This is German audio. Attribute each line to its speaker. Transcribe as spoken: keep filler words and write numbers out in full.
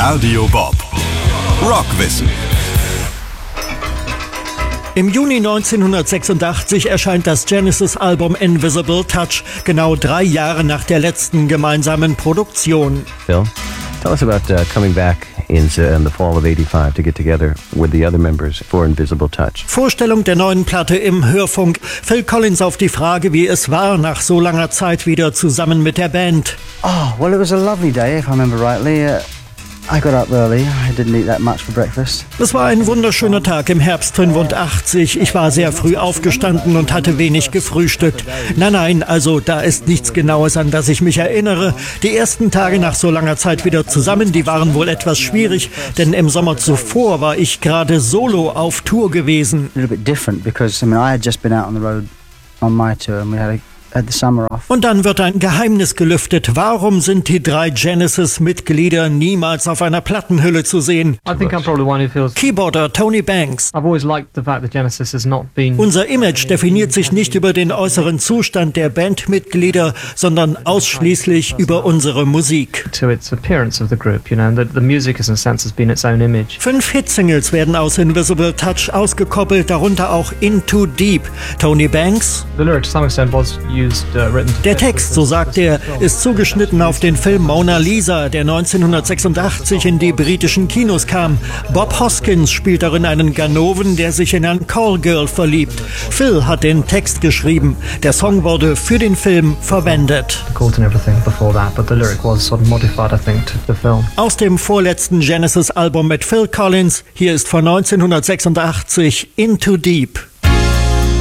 Speaker 1: Radio Bob. Rockwissen.
Speaker 2: Im Juni neunzehnhundertsechsundachtzig erscheint das Genesis-Album Invisible Touch, genau drei Jahre nach der letzten gemeinsamen Produktion.
Speaker 3: Phil, tell us about uh, coming back in, uh, in the fall of eighty-five to get together with the other members for Invisible Touch.
Speaker 2: Vorstellung der neuen Platte im Hörfunk. Phil Collins auf die Frage, wie es war, nach so langer Zeit wieder zusammen mit der Band.
Speaker 4: Oh, well, it was a lovely day, if I remember rightly. Uh I got up early. I didn't eat that much for breakfast.
Speaker 2: Es war ein wunderschöner Tag im Herbst fünfundachtzig. Ich war sehr früh aufgestanden und hatte wenig gefrühstückt. Nein, nein, also da ist nichts Genaues, an das ich mich erinnere. Die ersten Tage nach so langer Zeit wieder zusammen, die waren wohl etwas schwierig, denn im Sommer zuvor war ich gerade solo auf Tour gewesen.
Speaker 4: A little bit different because I mean I had just been out on the road on my tour and we had a
Speaker 2: Und dann wird ein Geheimnis gelüftet. Warum sind die drei Genesis-Mitglieder niemals auf einer Plattenhülle zu sehen?
Speaker 5: I think I'm probably one who feels
Speaker 2: Keyboarder Tony Banks.
Speaker 5: I've always liked the fact that Genesis has not been.
Speaker 2: Unser Image definiert sich nicht über den äußeren Zustand der Bandmitglieder, sondern ausschließlich über unsere Musik.
Speaker 5: To its appearance of the group, you know, the, the music in a sense has been its own image.
Speaker 2: Fünf Hitsingles werden aus Invisible Touch ausgekoppelt, darunter auch Into Deep. Tony Banks.
Speaker 5: The lyric to some extent was used.
Speaker 2: Der Text, so sagt er, ist zugeschnitten auf den Film Mona Lisa, der neunzehnhundertsechsundachtzig in die britischen Kinos kam. Bob Hoskins spielt darin einen Ganoven, der sich in ein Callgirl verliebt. Phil hat den Text geschrieben. Der Song wurde für den Film verwendet. Aus dem vorletzten Genesis-Album mit Phil Collins, hier ist von neunzehnhundertsechsundachtzig Into Deep.